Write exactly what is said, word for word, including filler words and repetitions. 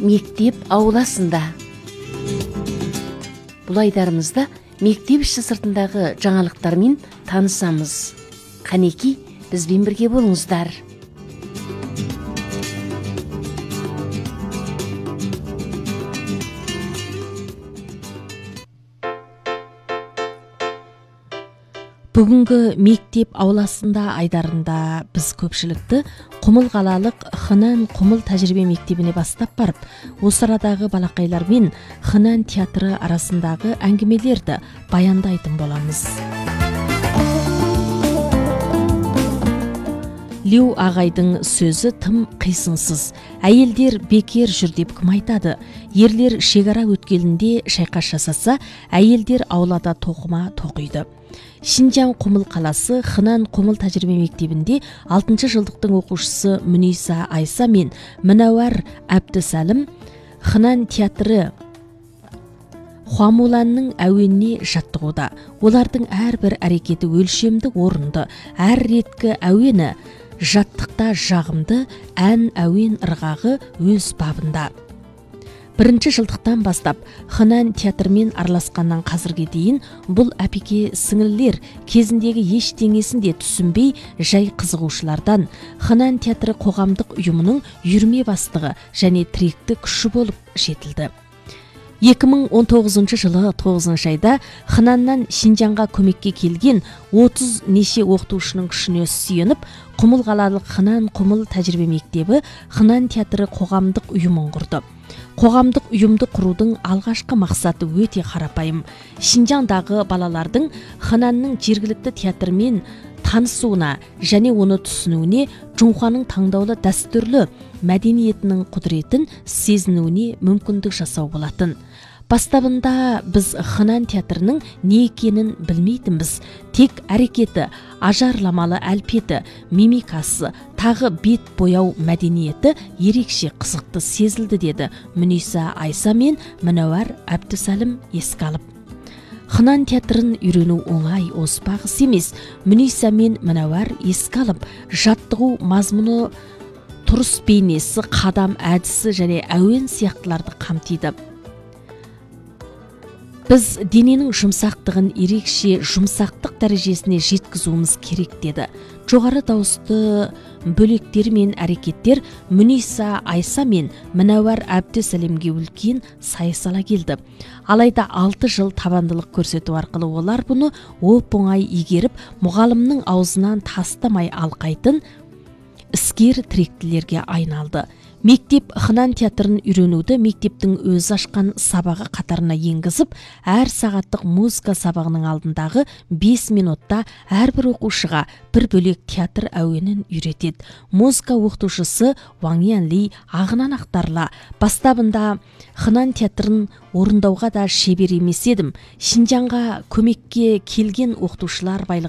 мектеп ауласында. Бұл айдарымызда мектеп іші сыртындағы жаңалықтармен танысамыз. Қанеки, бізбен бірге болыңыздар. Бүгінгі мектеп ауласында айдарында біз көпшілікті Құмыл қалалық Хынан Құмыл тәжірибе мектебіне бастап барып, осы арадағы балақайлармен Хынан театры арасындағы әңгімелерді баяндайтын боламыз. Леу ағайдың сөзі тым қисынсыз. Әйелдер бекер жүр деп кім айтады? Ерлер шекара өткелінде шайқас жасаса, әйелдер аулада тоқыма тоқиды. Шинжан Құмыл қаласы Хынан Құмыл тәжірибе мектебінде алтыншы жылдықтың оқушысы Мүниса Айса мен Мінәуәр Әбдісәлім Хынан театры Хуамуланның әуеніне жаттығуда. Олардың әрбір әрекеті өлшемді, орынды, әр реткі әуені жаттықта жағымды, ән әуен ырғағы өз бабында. Бірінші жылдықтан бастап Хынан театрмен араласқаннан қазірге дейін бұл әпеке сіңілілер кезіндегі ештеңесін де түсінбей жай қызығушылардан Хынан театры қоғамдық ұйымының үйірме бастығы және тіректі күші болып жетілді. екі мың он тоғызыншы жылы тоғызыншы айда Хынаннан Шинжанға көмекке келген отыз неше оқытушының күшіне сүйеніп, Құмыл қалалық Хынан Құмыл тәжірибе мектебі Хынан театры қоғамдық ұйымын құрды. Қоғамдық ұйымды құрудың алғашқы мақсаты өте қарапайым. Шинжандағы балалардың Хынанның жергілікті театрмен танысуына және оны түсінуіне, Жұңханың таңдаулы дәстүрлі мәдениетінің құдіретін сезінуіне мүмкіндік жасау болатын. Бастабында біз Хынан театрының не екенін білмейтінбіз. Тек әрекеті, ажарламалы әлпеті, мимикасы, тағы бет бояу мәдениеті ерекше қызықты сезілді, деді Мүниса Айса мен Мінәуәр Әбдісәлім еске алып. Хынан театрын үйрену оңай, оспағыс емес. Мүниса мен Мінәуәр еске алып, жаттығу мазмұны тұрыс бейнесі, қадам әдісі және әуен сияқтыларды қамтиды. Біз дененің жұмсақтығын ерекше жұмсақтық дәрежесіне жеткізуіміз керек, деді. Жоғары дауысты бөлектер мен әрекеттер Мүниса Айса мен Мінәуәр Әбдісәлемге үлкен сайысала келді. Алайда алты жыл табандылық көрсету арқылы олар бұны оп-оңай игеріп, мұғалімнің аузынан тастамай алқайтын іскер тіректілерге айналды. Мектеп Хынан театрын үйренуді мектептің өз ашқан сабағы қатарына енгізіп, әр сағаттық музыка сабағының алдындағы бес минутта әрбір оқушыға бір бөлек театр әуенін үйретеді. Музыка оқытушысы Ваңиян Ли ағынан ақтарла. Бастабында Хынан театрын орындауға да шебер емес едім. Шинжанға көмекке келген оқытушылар байлығы